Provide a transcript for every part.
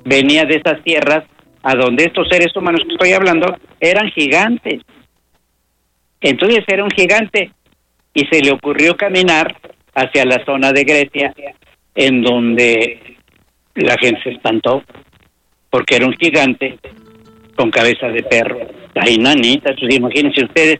venía de esas tierras a donde estos seres humanos que estoy hablando eran gigantes. Entonces era un gigante y se le ocurrió caminar hacia la zona de Grecia, en donde la gente se espantó, porque era un gigante con cabeza de perro. Ay, nanita, pues imagínense ustedes.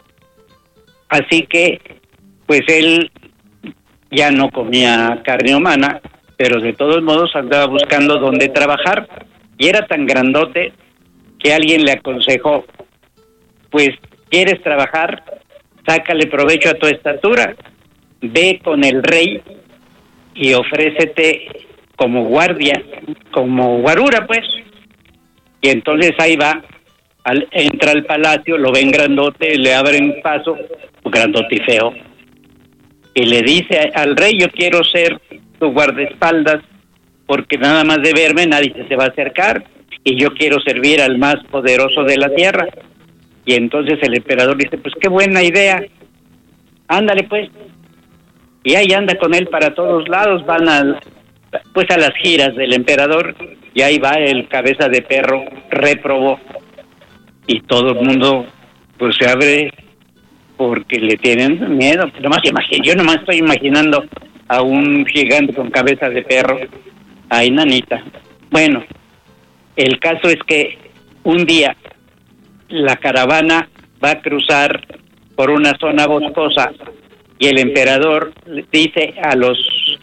Así que, pues él ya no comía carne humana, pero de todos modos andaba buscando dónde trabajar, y era tan grandote que alguien le aconsejó, pues, ¿quieres trabajar? Sácale provecho a tu estatura, ve con el rey y ofrécete como guardia, como guarura, pues. Y entonces ahí va, entra al palacio, lo ven grandote, le abren paso, grandote y feo, y le dice al rey: yo quiero ser tu guardaespaldas, porque nada más de verme nadie se va a acercar, y yo quiero servir al más poderoso de la tierra. Y entonces el emperador dice: pues qué buena idea, ándale pues. Y ahí anda con él para todos lados, van a las giras del emperador, y ahí va el cabeza de perro, Réprobo, y todo el mundo pues se abre porque le tienen miedo. Yo nomás estoy imaginando a un gigante con cabeza de perro. Ay, nanita. Bueno, el caso es que un día la caravana va a cruzar por una zona boscosa, y el emperador dice a los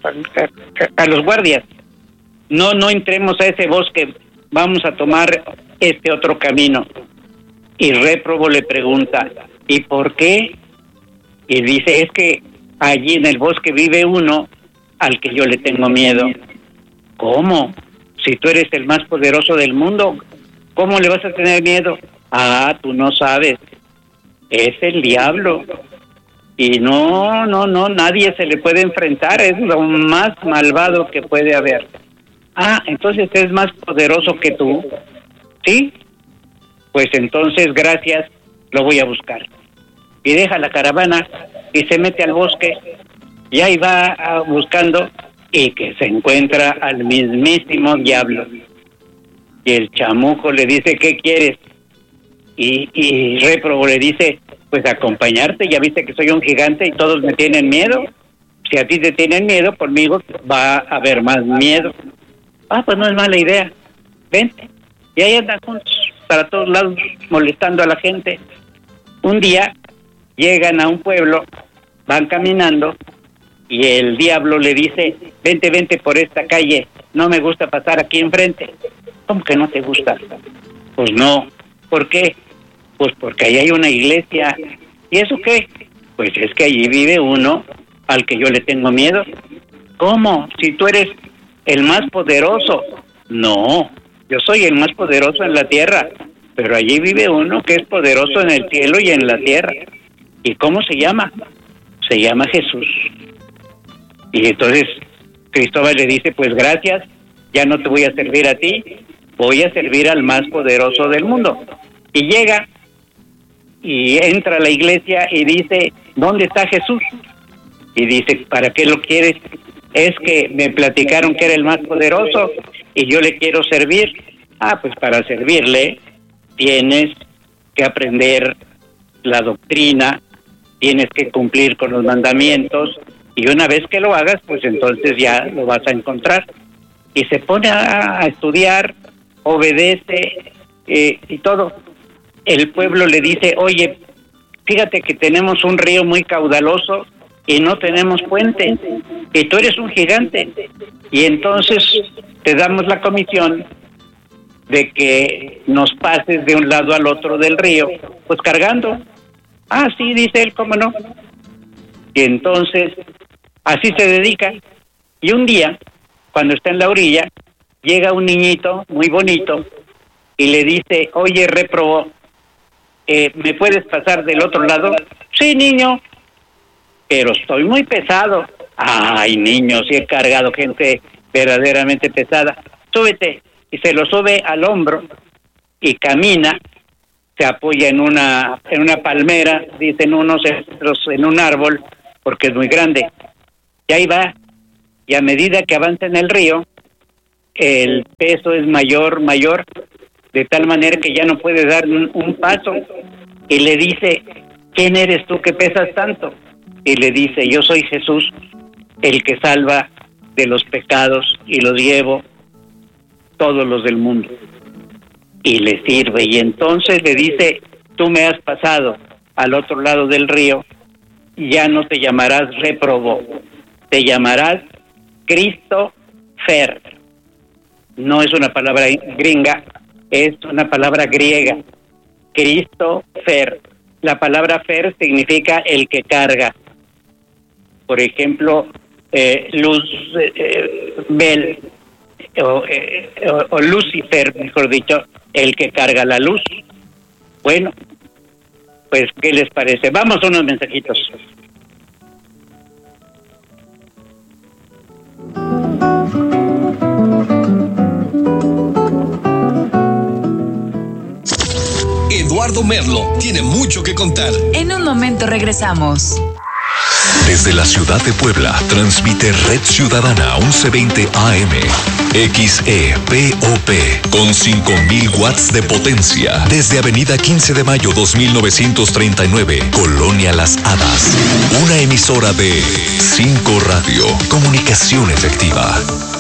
guardias: no entremos a ese bosque, vamos a tomar este otro camino. Y Réprobo le pregunta: ¿y por qué? Y dice: es que allí en el bosque vive uno al que yo le tengo miedo. ¿Cómo? Si tú eres el más poderoso del mundo, ¿cómo le vas a tener miedo? Ah, tú no sabes, es el diablo. Y no, nadie se le puede enfrentar, es lo más malvado que puede haber. Ah, entonces es más poderoso que tú. ¿Sí? Pues entonces, gracias, lo voy a buscar. Y deja la caravana y se mete al bosque, y ahí va buscando, y que se encuentra al mismísimo diablo. Y el chamuco le dice: ¿qué quieres? Y Réprobo le dice: pues acompañarte, ya viste que soy un gigante y todos me tienen miedo. Si a ti te tienen miedo, conmigo va a haber más miedo. Ah, pues no es mala idea, vente. Y ahí andan juntos, para todos lados, molestando a la gente. Un día llegan a un pueblo, van caminando, y el diablo le dice: vente por esta calle, no me gusta pasar aquí enfrente. ¿Cómo que no te gusta? Pues no. ¿Por qué? Pues porque ahí hay una iglesia. ¿Y eso qué? Pues es que allí vive uno al que yo le tengo miedo. ¿Cómo? Si tú eres el más poderoso. No, yo soy el más poderoso en la tierra, pero allí vive uno que es poderoso en el cielo y en la tierra. ¿Y cómo se llama? Se llama Jesús. Y entonces Cristóbal le dice: pues gracias, ya no te voy a servir a ti, voy a servir al más poderoso del mundo. Y llega y entra a la iglesia y dice: ¿dónde está Jesús? Y dice: ¿para qué lo quieres? Es que me platicaron que era el más poderoso y yo le quiero servir. Ah, pues para servirle tienes que aprender la doctrina, tienes que cumplir con los mandamientos, y una vez que lo hagas, pues entonces ya lo vas a encontrar. Y se pone a estudiar, obedece y todo. El pueblo le dice: oye, fíjate que tenemos un río muy caudaloso y no tenemos puente, y tú eres un gigante, y entonces te damos la comisión de que nos pases de un lado al otro del río, pues cargando. Ah, sí, dice él, ¿cómo no? Y entonces así se dedica. Y un día, cuando está en la orilla, llega un niñito muy bonito y le dice: oye, Réprobo, ¿me puedes pasar del otro lado? Sí, niño, pero estoy muy pesado. Ay, niño, sí he cargado gente verdaderamente pesada. Súbete. Y se lo sube al hombro y camina, se apoya en una palmera, dicen unos, en un árbol, porque es muy grande. Y ahí va, y a medida que avanza en el río, el peso es mayor, de tal manera que ya no puede dar un paso, y le dice, ¿quién eres tú que pesas tanto? Y le dice, yo soy Jesús, el que salva de los pecados, y los llevo todos los del mundo. Y le sirve, y entonces le dice, tú me has pasado al otro lado del río, ya no te llamarás réprobo, te llamarás Christopher. No es una palabra gringa, es una palabra griega. Christopher. La palabra fer significa el que carga. Por ejemplo, Luzbel o Lucifer, mejor dicho, el que carga la luz. Bueno, pues, ¿qué les parece? Vamos a unos mensajitos. Eduardo Merlo tiene mucho que contar. En un momento regresamos. Desde la ciudad de Puebla, transmite Red Ciudadana 1120 AM, XEPOP, con 5,000 watts de potencia. Desde Avenida 15 de Mayo 2939, Colonia Las Hadas. Una emisora de 5 Radio, comunicación efectiva.